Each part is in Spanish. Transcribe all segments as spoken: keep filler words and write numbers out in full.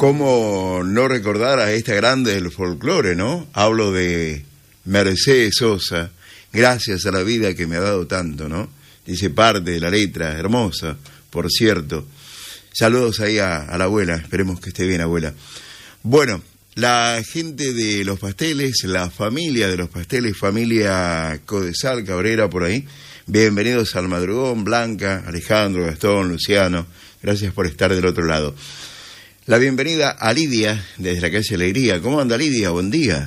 ¿Cómo no recordar a esta grande del folclore, no? Hablo de Mercedes Sosa, gracias a la vida que me ha dado tanto, ¿no? Dice parte de la letra, hermosa, por cierto. Saludos ahí a, a la abuela, esperemos que esté bien, abuela. Bueno, la gente de los pasteles, la familia de los pasteles, familia Codesal, Cabrera, por ahí, bienvenidos al madrugón, Blanca, Alejandro, Gastón, Luciano, gracias por estar del otro lado. La bienvenida a Lidia, desde la calle Alegría. ¿Cómo anda, Lidia? Buen día.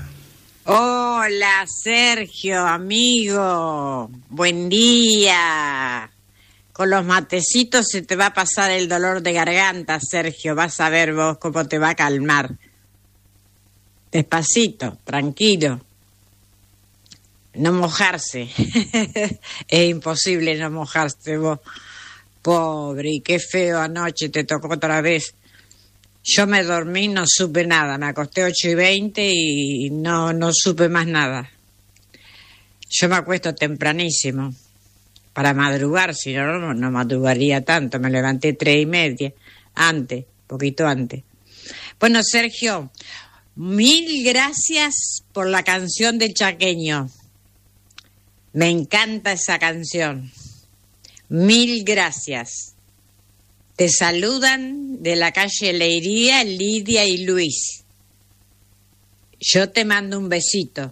Hola, Sergio, amigo. Buen día. Con los matecitos se te va a pasar el dolor de garganta, Sergio. Vas a ver vos cómo te va a calmar. Despacito, tranquilo. No mojarse. Es imposible no mojarse vos. Pobre, y qué feo anoche te tocó otra vez. Yo me dormí, no supe nada, me acosté ocho y veinte y no, no supe más nada. Yo me acuesto tempranísimo, para madrugar, si no, no, no madrugaría tanto, me levanté tres y media, antes, poquito antes. Bueno, Sergio, mil gracias por la canción del Chaqueño. Me encanta esa canción. Mil gracias. Te saludan de la calle Leiría, Lidia y Luis. Yo te mando un besito.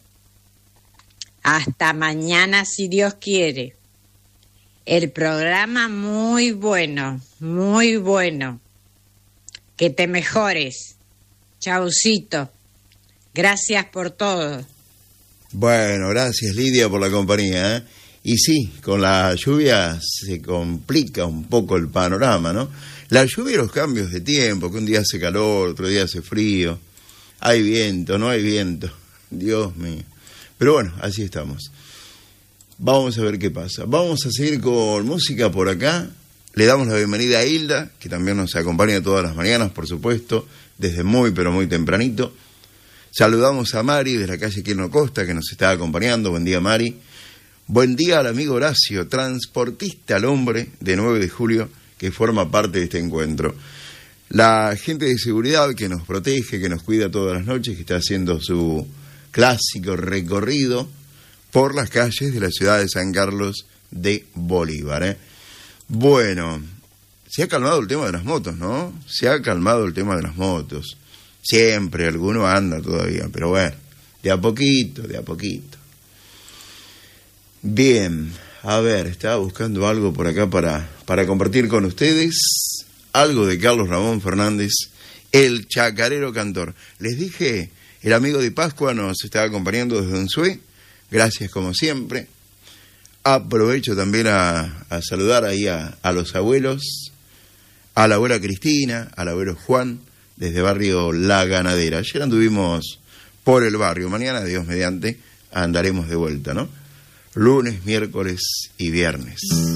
Hasta mañana, si Dios quiere. El programa muy bueno, muy bueno. Que te mejores. Chaucito. Gracias por todo. Bueno, gracias, Lidia, por la compañía, ¿eh? Y sí, con la lluvia se complica un poco el panorama, ¿no? La lluvia y los cambios de tiempo, que un día hace calor, otro día hace frío, hay viento, no hay viento, Dios mío. Pero bueno, así estamos. Vamos a ver qué pasa. Vamos a seguir con música por acá. Le damos la bienvenida a Hilda, que también nos acompaña todas las mañanas, por supuesto, desde muy, pero muy tempranito. Saludamos a Mari de la calle Quirno Costa, que nos está acompañando. Buen día, Mari. Buen día al amigo Horacio, transportista al hombre de nueve de julio, que forma parte de este encuentro. La gente de seguridad que nos protege, que nos cuida todas las noches, que está haciendo su clásico recorrido por las calles de la ciudad de San Carlos de Bolívar, ¿eh? Bueno, se ha calmado el tema de las motos, ¿no? Se ha calmado el tema de las motos. Siempre alguno anda todavía, pero bueno, de a poquito, de a poquito. Bien, a ver, estaba buscando algo por acá para, para compartir con ustedes, algo de Carlos Ramón Fernández, el chacarero cantor. Les dije, el amigo de Pascua nos está acompañando desde Unzué, gracias como siempre. Aprovecho también a, a saludar ahí a, a los abuelos, a la abuela Cristina, al abuelo Juan, desde barrio La Ganadera. Ayer anduvimos por el barrio, mañana, Dios mediante, andaremos de vuelta, ¿no? Lunes, miércoles y viernes.